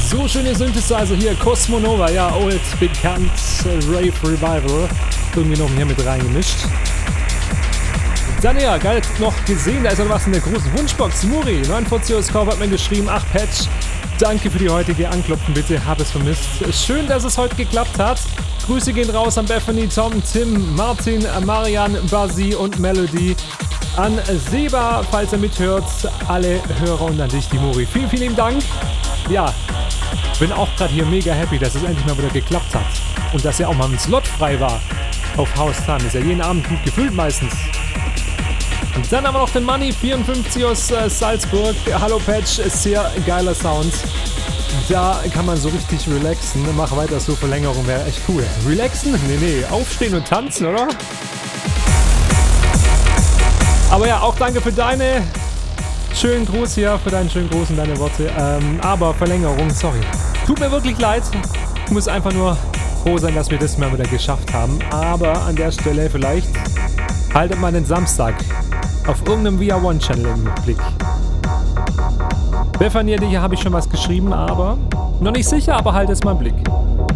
So schöne Synthesizer hier, Cosmonova, ja, old, bekannt, Rave Revival. Irgendwie noch hier mit reingemischt. Dann ja, geil, noch gesehen, da ist noch was in der großen Wunschbox. Muri, 49 aus Kauf hat mir geschrieben, ach Patch, danke für die heutige Anklopfen, bitte, hab es vermisst. Schön, dass es heute geklappt hat. Grüße gehen raus an Bethany, Tom, Tim, Martin, Marian, Basi und Melody. An Seba, falls er mithört, alle Hörer und an dich, die Muri. Vielen, vielen Dank. Ja, bin auch gerade hier mega happy, dass es endlich mal wieder geklappt hat. Und dass ja auch mal ein Slot frei war auf Haus Tan. Ist ja jeden Abend gut gefüllt meistens. Und dann haben wir noch den Money, 54 aus Salzburg. Hallo Patch, sehr geiler Sound. Da kann man so richtig relaxen. Mach weiter so, Verlängerung wäre echt cool. Relaxen? Nee, aufstehen und tanzen, oder? Aber ja, auch danke für deine schönen Gruß hier, für deinen schönen Gruß und deine Worte. Aber Verlängerung, sorry. Tut mir wirklich leid. Ich muss einfach nur froh sein, dass wir das mal wieder geschafft haben. Aber an der Stelle vielleicht haltet mal den Samstag auf irgendeinem Via One Channel im Blick. Bethany, hier habe ich schon was geschrieben, aber noch nicht sicher, aber halt es mal im Blick.